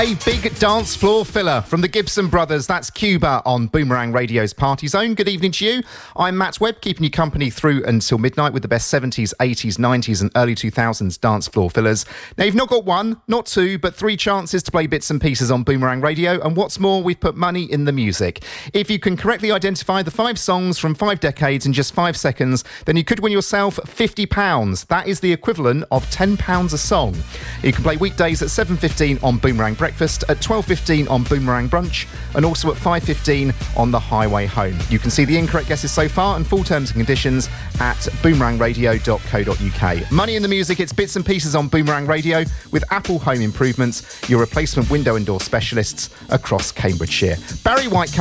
A big dance floor filler from the Gibson Brothers. That's Cuba on Boomerang Radio's Party Zone. Good evening to you. I'm Matt Webb, keeping you company through until midnight with the best 70s, 80s, 90s and early 2000s dance floor fillers. Now, you've not got one, not two, but three chances to play bits and pieces on Boomerang Radio. And what's more, we've put money in the music. If you can correctly identify the 5 songs from 5 decades in just 5 seconds, then you could win yourself £50. That is the equivalent of £10 a song. You can play weekdays at 7:15 on Boomerang Breakfast, at 12:15 on Boomerang Brunch, and also at 5:15 on the Highway Home. You can see the incorrect guesses so far and full terms and conditions at boomerangradio.co.uk. Money in the music, it's bits and pieces on Boomerang Radio with Apple Home Improvements, your replacement window and door specialists across Cambridgeshire. Barry White coming